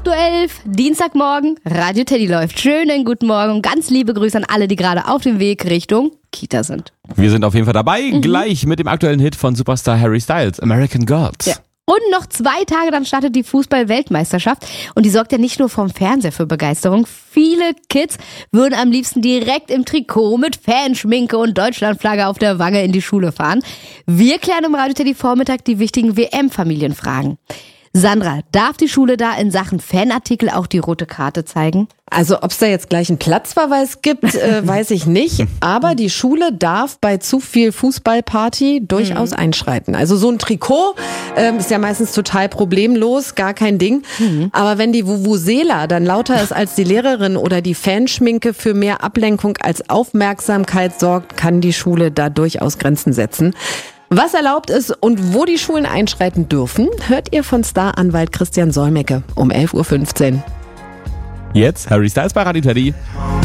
8.11 Uhr, Dienstagmorgen, Radio Teddy läuft. Schönen guten Morgen und ganz liebe Grüße an alle, die gerade auf dem Weg Richtung Kita sind. Wir sind auf jeden Fall dabei, gleich mit dem aktuellen Hit von Superstar Harry Styles, American Girls. Ja. Und noch 2 Tage, dann startet die Fußball-Weltmeisterschaft. Und die sorgt ja nicht nur vom Fernseher für Begeisterung. Viele Kids würden am liebsten direkt im Trikot mit Fanschminke und Deutschlandflagge auf der Wange in die Schule fahren. Wir klären im Radio Teddy Vormittag die wichtigen WM-Familienfragen. Sandra, darf die Schule da in Sachen Fanartikel auch die rote Karte zeigen? Also ob es da jetzt gleich einen Platzverweis gibt, weiß ich nicht. Aber die Schule darf bei zu viel Fußballparty durchaus einschreiten. Also so ein Trikot ist ja meistens total problemlos, gar kein Ding. Aber wenn die Vuvuzela dann lauter ist als die Lehrerin oder die Fanschminke für mehr Ablenkung als Aufmerksamkeit sorgt, kann die Schule da durchaus Grenzen setzen. Was erlaubt ist und wo die Schulen einschreiten dürfen, hört ihr von Staranwalt Christian Solmecke um 11.15 Uhr. Jetzt Harry Styles bei Radio Teddy.